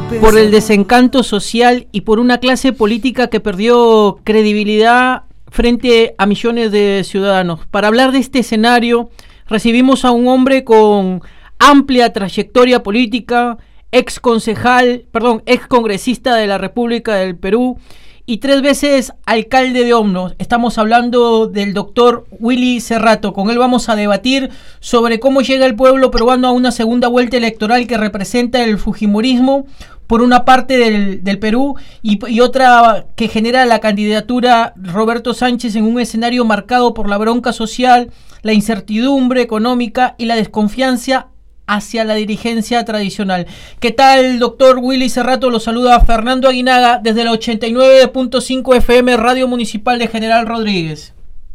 por el desencanto social y por una clase política que perdió credibilidad frente a millones de ciudadanos. Para hablar de este escenario, recibimos a un hombre con amplia trayectoria política, ex congresista de la República del Perú y 3 veces alcalde de Omno. Estamos hablando del doctor Willy Cerrato. Con él vamos a debatir sobre cómo llega el pueblo peruano a una segunda vuelta electoral que representa el fujimorismo por una parte del Perú y otra que genera la candidatura Roberto Sánchez en un escenario marcado por la bronca social, la incertidumbre económica y la desconfianza hacia la dirigencia tradicional. ¿Qué tal, doctor Willy Cerrato? Lo saluda Fernando Aguinaga desde la 89.5 FM Radio Municipal de General Rodríguez.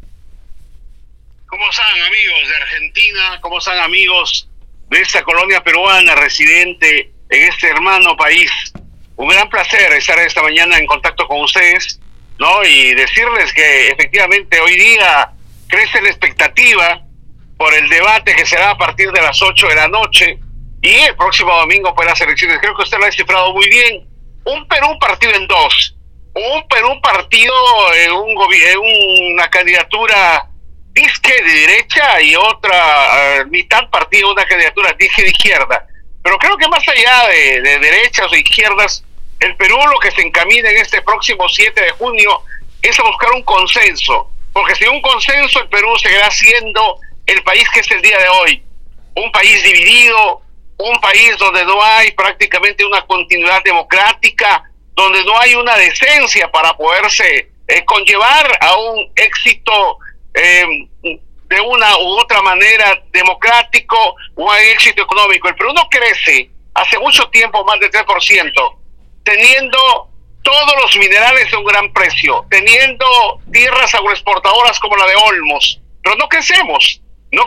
¿Cómo están, amigos de Argentina? ¿Cómo están, amigos de esta colonia peruana residente en este hermano país? Un gran placer estar esta mañana en contacto con ustedes, ¿no? Y decirles que efectivamente hoy día crece la expectativa por el debate que será a partir de las 8 de la noche y el próximo domingo por las elecciones. Creo que usted lo ha descifrado muy bien. Un Perú partido en dos. Un Perú partido en una candidatura disque de derecha y otra mitad partido, una candidatura disque de izquierda. Pero creo que más allá de derechas o izquierdas, el Perú lo que se encamina en este próximo 7 de junio es a buscar un consenso. Porque sin un consenso el Perú seguirá siendo el país que es el día de hoy, un país dividido, un país donde no hay prácticamente una continuidad democrática, donde no hay una decencia para poderse conllevar a un éxito de una u otra manera democrático o un éxito económico. El Perú no crece hace mucho tiempo más de 3%, teniendo todos los minerales a un gran precio, teniendo tierras agroexportadoras como la de Olmos, pero no crecemos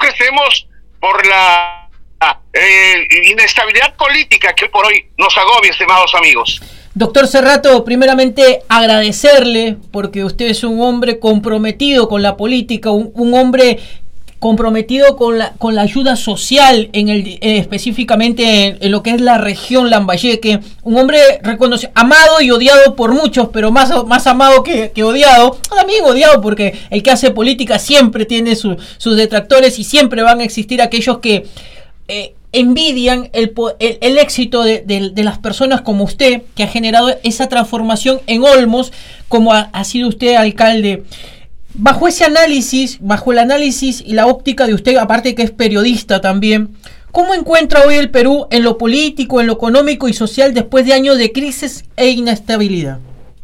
por la inestabilidad política que por hoy nos agobia, estimados amigos. Doctor Cerrato, primeramente agradecerle porque usted es un hombre comprometido con la política, un hombre comprometido con la ayuda social específicamente en lo que es la región Lambayeque, un hombre reconocido, amado y odiado por muchos, pero más amado que odiado. También odiado porque el que hace política siempre tiene sus detractores y siempre van a existir aquellos que envidian el éxito de las personas como usted, que ha generado esa transformación en Olmos, como ha sido usted alcalde. Bajo ese análisis, bajo el análisis y la óptica de usted, aparte que es periodista también, ¿cómo encuentra hoy el Perú en lo político, en lo económico y social después de años de crisis e inestabilidad?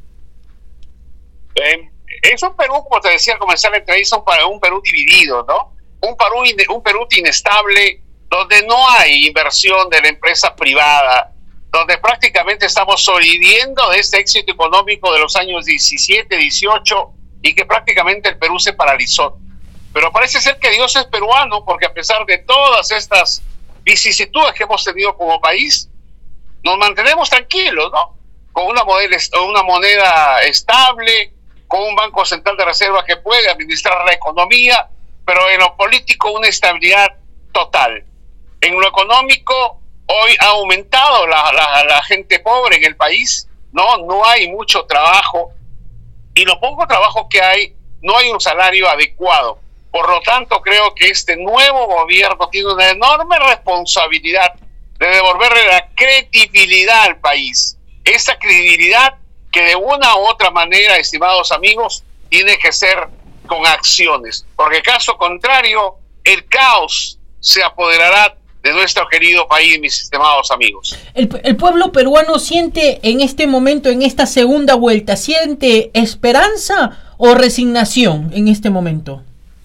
Es un Perú, como te decía al comenzar la entrevista, un Perú dividido, ¿no? Un Perú inestable, donde no hay inversión de la empresa privada, donde prácticamente estamos sobreviviendo de este éxito económico de los años 17, 18, y que prácticamente el Perú se paralizó. Pero parece ser que Dios es peruano, porque a pesar de todas estas vicisitudes que hemos tenido como país, nos mantenemos tranquilos, ¿no? Con una moneda estable, con un Banco Central de Reserva que puede administrar la economía, pero en lo político una estabilidad total. En lo económico, hoy ha aumentado la gente pobre en el país, no hay mucho trabajo, y lo poco trabajo que hay, no hay un salario adecuado. Por lo tanto, creo que este nuevo gobierno tiene una enorme responsabilidad de devolverle la credibilidad al país. Esa credibilidad que de una u otra manera, estimados amigos, tiene que ser con acciones. Porque caso contrario, el caos se apoderará de nuestro querido país, mis estimados amigos. El pueblo peruano siente en este momento, en esta segunda vuelta, ¿siente esperanza o resignación en este momento?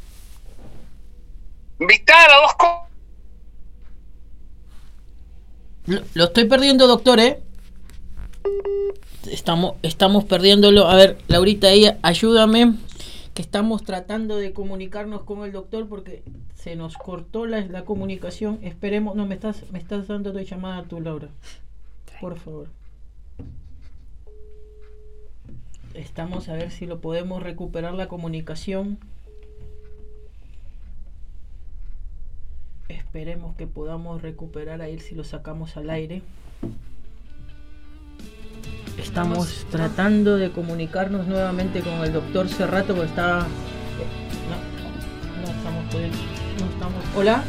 Mitad a dos cosas. Lo estoy perdiendo, doctor, ¿eh? Estamos perdiéndolo. A ver, Laurita, ahí, ayúdame, que estamos tratando de comunicarnos con el doctor porque se nos cortó la comunicación. Esperemos. No, me estás dando tu llamada tú, Laura. Por favor. Estamos a ver si lo podemos recuperar la comunicación. Esperemos que podamos recuperar ahí si lo sacamos al aire. Estamos tratando de comunicarnos nuevamente con el doctor Cerrato porque está... No estamos pudiendo... No estamos... Hola.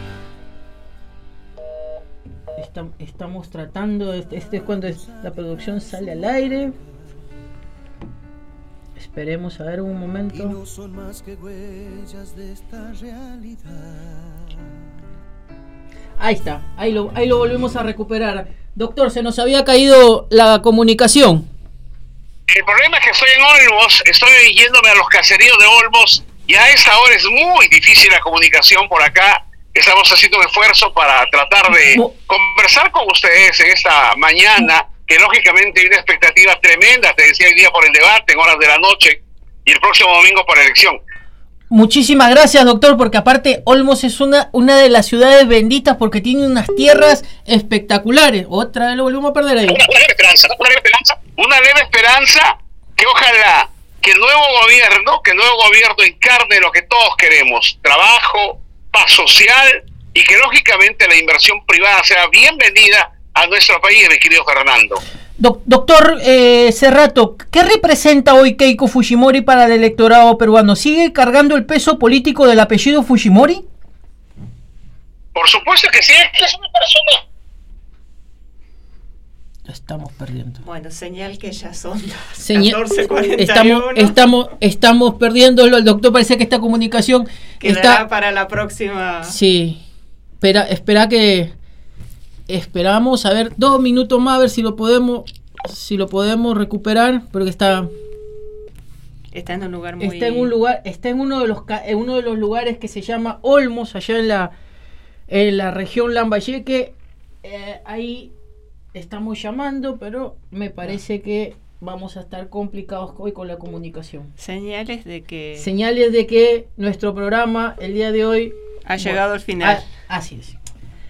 Estamos tratando... Este es cuando la producción sale al aire. Esperemos a ver un momento. Y no son más que huellas de esta realidad. Ahí está, ahí lo volvemos a recuperar. Doctor, se nos había caído la comunicación. El problema es que estoy en Olmos, estoy yéndome a los caseríos de Olmos y a esa hora es muy difícil la comunicación por acá. Estamos haciendo un esfuerzo para tratar de conversar con ustedes en esta mañana, que lógicamente hay una expectativa tremenda, te decía hoy día por el debate en horas de la noche y el próximo domingo por la elección. Muchísimas gracias, doctor, porque aparte Olmos es una de las ciudades benditas porque tiene unas tierras espectaculares. Otra vez lo volvemos a perder ahí. Una leve esperanza, ¿no? Una leve esperanza que ojalá que el nuevo gobierno encarne lo que todos queremos: trabajo, paz social y que lógicamente la inversión privada sea bienvenida a nuestro país, mi querido Fernando. Doctor Cerrato, ¿qué representa hoy Keiko Fujimori para el electorado peruano? ¿Sigue cargando el peso político del apellido Fujimori? Por supuesto que sí, es una persona... Estamos perdiendo. Bueno, señal que ya son 14:41. Estamos perdiéndolo. El doctor parece que esta comunicación quedará está para la próxima. Sí. Espera que... Esperamos a ver 2 minutos más a ver si lo podemos recuperar, porque está en un lugar muy... Está en uno de los lugares que se llama Olmos, allá en la región Lambayeque. Ahí estamos llamando, pero me parece que vamos a estar complicados hoy con la comunicación. Señales de que nuestro programa el día de hoy ha llegado al final. Así es.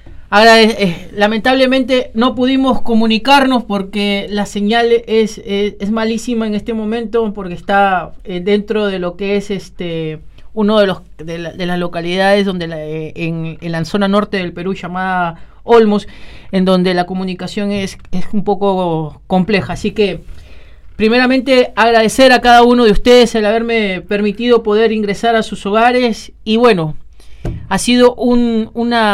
Lamentablemente no pudimos comunicarnos porque la señal es malísima en este momento, porque está dentro de lo que es uno de las localidades donde en la zona norte del Perú llamada Olmos, en donde la comunicación es un poco compleja. Así que primeramente agradecer a cada uno de ustedes el haberme permitido poder ingresar a sus hogares, y bueno, ha sido un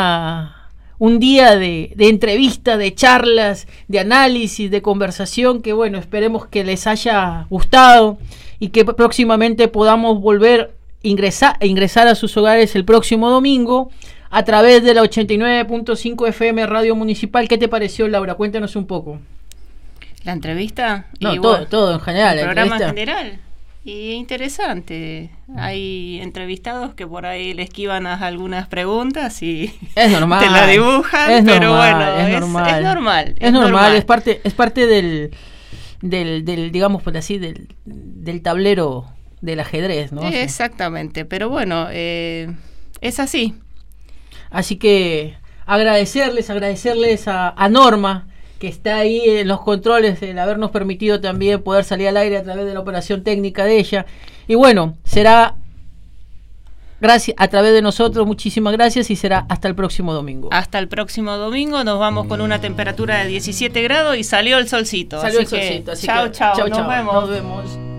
día de entrevistas, de charlas, de análisis, de conversación, que bueno, esperemos que les haya gustado y que próximamente podamos volver a ingresar a sus hogares el próximo domingo a través de la 89.5 FM Radio Municipal. ¿Qué te pareció, Laura? Cuéntanos un poco. ¿La entrevista? No, todo en general. El programa en general. Y interesante. Hay entrevistados que por ahí le esquivan a algunas preguntas y es normal, te la dibujan, es pero normal, bueno, es normal. Es parte del digamos por así, del tablero del ajedrez, ¿no? Exactamente, pero bueno, es así. Así que agradecerles a Norma, que está ahí en los controles, el habernos permitido también poder salir al aire a través de la operación técnica de ella. Y bueno, será gracias a través de nosotros. Muchísimas gracias y será hasta el próximo domingo. Hasta el próximo domingo. Nos vamos con una temperatura de 17 grados y salió el solcito. Salió el solcito. Chao. Nos vemos.